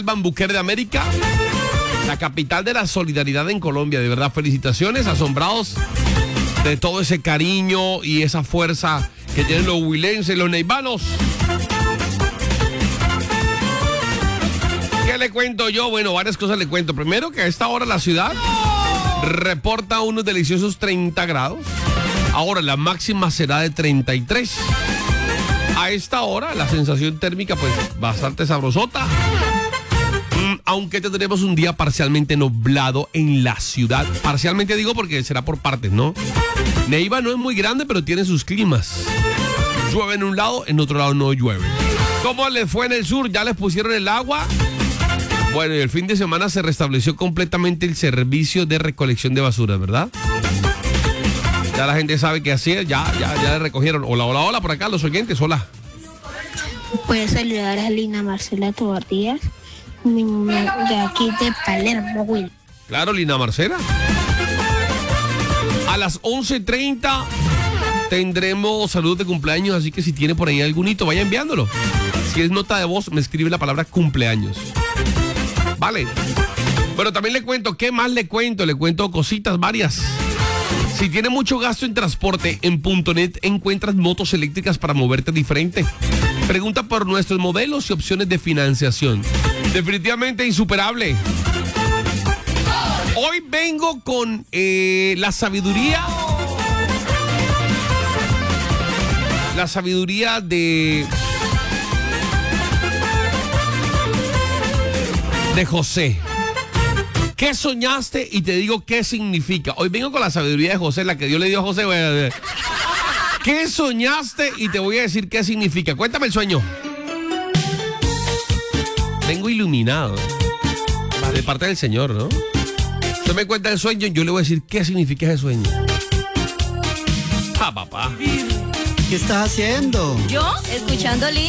Bambuquer de América, la capital de la solidaridad en Colombia. De verdad, felicitaciones, asombrados de todo ese cariño y esa fuerza que tienen los huilenses, los neivanos. ¿Qué le cuento yo? Bueno, varias cosas le cuento. Primero, que a esta hora la ciudad reporta unos deliciosos 30 grados. Ahora la máxima será de 33. A esta hora la sensación térmica pues bastante sabrosota. Aunque tendremos un día parcialmente nublado en la ciudad. Parcialmente digo porque será por partes, ¿no? Neiva no es muy grande, pero tiene sus climas. Llueve en un lado, en otro lado no llueve. ¿Cómo les fue en el sur? ¿Ya les pusieron el agua? Bueno, y el fin de semana se restableció completamente el servicio de recolección de basura, ¿verdad? Ya la gente sabe que así es, ya le recogieron. Hola, por acá, los oyentes, hola. Puedes saludar a Lina Marcela Tobar Díaz, de aquí de Palermo, Will. Claro, Lina Marcela. A las 11:30 tendremos saludos de cumpleaños, así que si tiene por ahí algún hito, vaya enviándolo. Si es nota de voz, me escribe la palabra cumpleaños. Vale. Pero también le cuento, ¿qué más le cuento? Le cuento cositas varias. Si tiene mucho gasto en transporte, en .net encuentras motos eléctricas para moverte diferente. Pregunta por nuestros modelos y opciones de financiación. Definitivamente insuperable. Hoy vengo con la sabiduría de José. ¿Qué soñaste? Y te digo qué significa. Hoy vengo con la sabiduría de José, la que Dios le dio a José. ¿Qué soñaste? Y te voy a decir qué significa. Cuéntame el sueño. Vengo iluminado de parte del Señor, ¿no? Usted me cuenta el sueño y yo le voy a decir qué significa ese sueño. Papá. ¿Qué estás haciendo? ¿Yo? Escuchando Lina.